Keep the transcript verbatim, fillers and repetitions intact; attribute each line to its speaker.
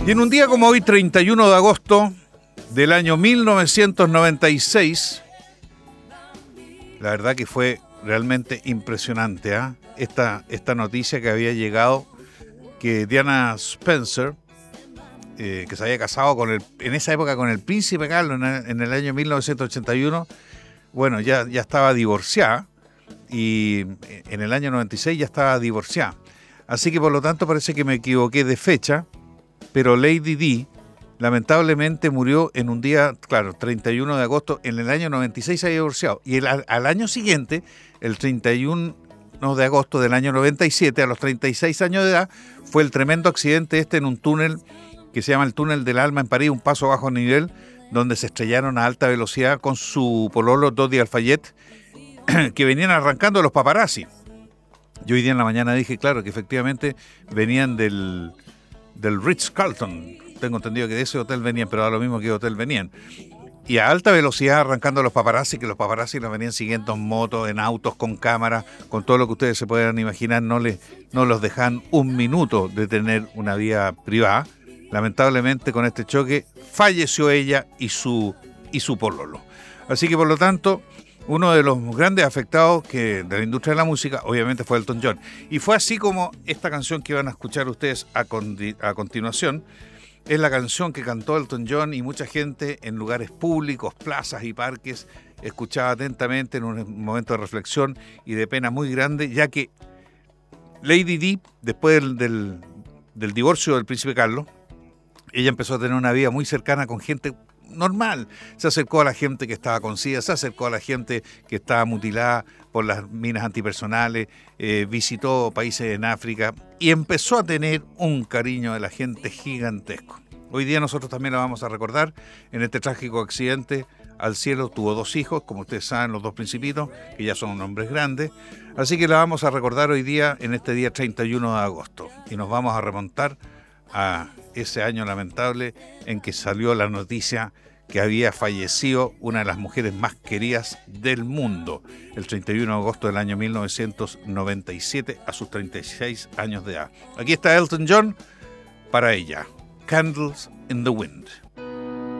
Speaker 1: Y en un día como hoy, treinta y uno de agosto del año mil novecientos noventa y seis, la verdad que fue realmente impresionante, ¿eh? esta, esta noticia que había llegado, que Diana Spencer, eh, que se había casado con el, en esa época con el príncipe Carlos en el, en el año mil novecientos ochenta y uno, bueno, ya, ya estaba divorciada, y en el año noventa y seis ya estaba divorciada. Así que por lo tanto parece que me equivoqué de fecha, pero Lady Di lamentablemente murió en un día, claro, treinta y uno de agosto, en el año noventa y seis se había divorciado. Y el, al, al año siguiente, el treinta y uno de agosto del año noventa y siete, a los treinta y seis años de edad, fue el tremendo accidente este en un túnel que se llama el Túnel del Alma en París, un paso a bajo nivel, donde se estrellaron a alta velocidad con su pololo Dodi Al-Fayed, que venían arrancando los paparazzi. Yo hoy día en la mañana dije, claro, que efectivamente venían del, del Ritz-Carlton. Tengo entendido que de ese hotel venían, pero a lo mismo que hotel venían. Y a alta velocidad arrancando los paparazzi, que los paparazzi los venían siguiendo en motos, en autos, con cámaras, con todo lo que ustedes se puedan imaginar. No, les, no los dejan un minuto de tener una vida privada. Lamentablemente con este choque falleció ella y su, y su pololo. Así que por lo tanto, uno de los grandes afectados que de la industria de la música, obviamente, fue Elton John. Y fue así como esta canción que van a escuchar ustedes a, con, a continuación, es la canción que cantó Elton John, y mucha gente en lugares públicos, plazas y parques escuchaba atentamente en un momento de reflexión y de pena muy grande, ya que Lady Di, después del, del, del divorcio del príncipe Carlos, ella empezó a tener una vida muy cercana con gente normal. Se acercó a la gente que estaba con SIDA, se acercó a la gente que estaba mutilada por las minas antipersonales, eh, visitó países en África y empezó a tener un cariño de la gente gigantesco. Hoy día nosotros también la vamos a recordar en este trágico accidente al cielo. Tuvo dos hijos, como ustedes saben, los dos principitos, que ya son hombres grandes. Así que la vamos a recordar hoy día, en este día treinta y uno de agosto. Y nos vamos a remontar a ese año lamentable en que salió la noticia que había fallecido una de las mujeres más queridas del mundo, el treinta y uno de agosto del año mil novecientos noventa y siete, a sus treinta y seis años de edad. Aquí está Elton John para ella, Candles in the Wind.